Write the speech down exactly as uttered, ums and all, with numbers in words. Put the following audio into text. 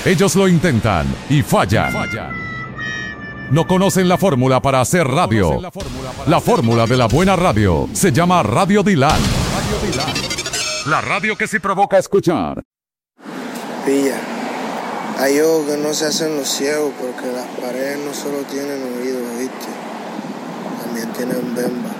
Ellos lo intentan y fallan. No conocen la fórmula para hacer radio. La fórmula de la buena radio se llama Radio Dilan. La radio que sí provoca escuchar. Pilla, hay ojos que no se hacen los ciegos porque las paredes no solo tienen oídos, ¿viste? También tienen bemba.